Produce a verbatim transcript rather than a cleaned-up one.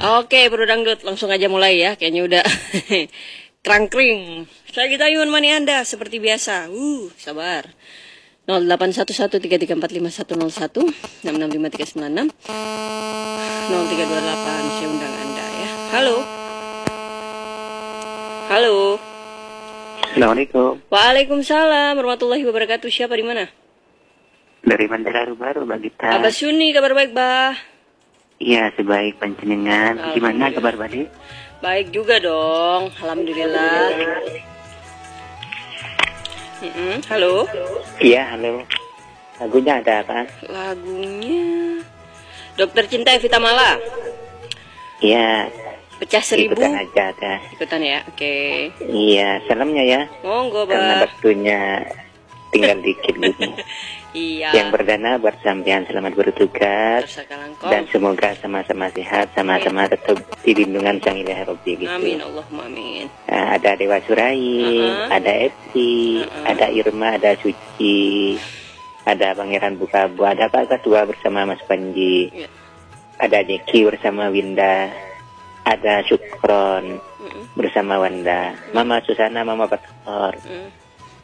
Oke, Bro Dangdut, langsung aja mulai ya. Kayaknya udah krangkring. Saya Gita Yun, mani Anda seperti biasa. Uh, sabar. nol delapan satu satu tiga tiga empat lima satu nol satu enam enam lima tiga sembilan enam nol tiga dua delapan. Saya undang Anda ya. Halo. Halo. Assalamualaikum. Waalaikumsalam warahmatullahi wabarakatuh. Siapa di mana? Dari Bandara Baru, Mbak Gita. Abah Suni, kabar baik, Bah? Iya, sebaik panjenengan. Gimana kabar Badi? Baik juga dong, alhamdulillah. Mm-mm. Halo. Iya, halo. Lagunya ada apa? Lagunya Dokter Cinta Evita Mala. Iya. Pecah seribu. Ikutan aja ada. Ikutan ya, oke. Iya, salamnya ya. Monggo, Karena Bah. waktunya tinggal dikit gitu. Iya. Yang perdana buat sampean selamat bertugas. Tersakalangkong. Dan semoga sama-sama sehat, sama-sama tetap di lindungan Sang Ilahi Rabbi gitu. Amin, Allahumma amin. Nah, ada Dewa Surai, Uh-huh. ada Epsi, Uh-huh. ada Irma, ada Suci, ada Pangeran Bukabu, ada Pak Ketua bersama Mas Panji, Ya. ada Jeki bersama Winda, ada Syukron Mm-mm. bersama Wanda, Mama Susana, Mama Pator, Mm.